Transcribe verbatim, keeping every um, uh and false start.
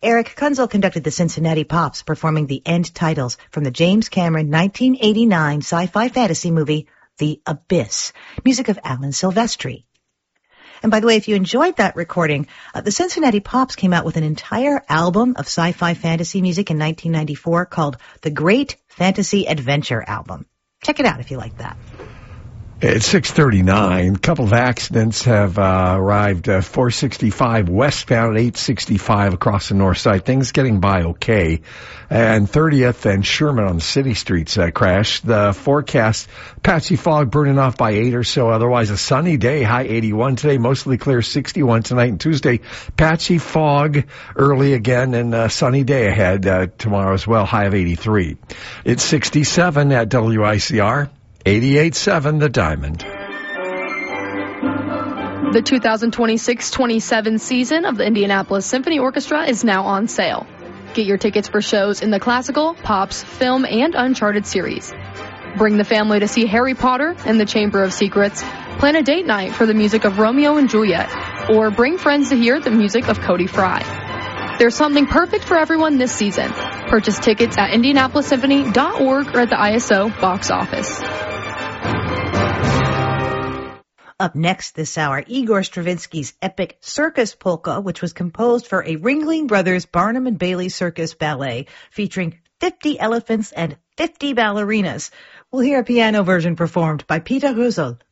Eric Kunzel conducted the Cincinnati Pops, performing the end titles from the James Cameron nineteen eighty-nine sci-fi fantasy movie, The Abyss, music of Alan Silvestri. And by the way, if you enjoyed that recording, uh, the Cincinnati Pops came out with an entire album of sci-fi fantasy music in nineteen ninety-four called The Great Fantasy Adventure Album. Check it out if you like that. It's six thirty-nine. A couple of accidents have uh, arrived. Uh, four sixty-five westbound, eight sixty-five across the north side. Things getting by okay. And thirtieth and Sherman on the city streets uh, crash. The forecast, patchy fog burning off by eight or so. Otherwise, a sunny day, high eighty-one today. Mostly clear, sixty-one tonight and Tuesday. Patchy fog early again, and a sunny day ahead uh, tomorrow as well, high of eighty-three. It's sixty-seven at W I C R. eighty-eight point seven The Diamond. The two thousand twenty-six twenty-seven season of the Indianapolis Symphony Orchestra is now on sale. Get your tickets for shows in the classical, pops, film, and Uncharted series. Bring the family to see Harry Potter and the Chamber of Secrets. Plan a date night for the music of Romeo and Juliet. Or bring friends to hear the music of Cody Fry. There's something perfect for everyone this season. Purchase tickets at indianapolis symphony dot org or at the I S O box office. Up next this hour, Igor Stravinsky's epic Circus Polka, which was composed for a Ringling Brothers Barnum and Bailey Circus ballet featuring fifty elephants and fifty ballerinas. We'll hear a piano version performed by Peter Rösel.